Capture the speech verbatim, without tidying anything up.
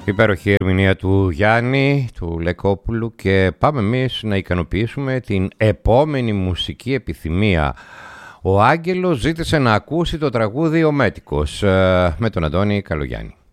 Υπέροχη ερμηνεία του Γιάννη, του Λεκόπουλου, και πάμε εμείς να ικανοποιήσουμε την επόμενη μουσική επιθυμία. Ο Άγγελος ζήτησε να ακούσει το τραγούδι «Ο Μέτικος» με τον Αντώνη Καλογιάννη.